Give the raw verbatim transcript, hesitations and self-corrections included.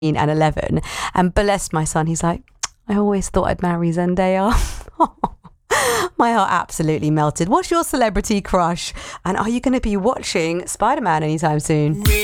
and eleven. And bless my son, he's like, I always thought I'd marry Zendaya. My heart absolutely melted. What's your celebrity crush? And are you going to be watching Spider-Man anytime soon?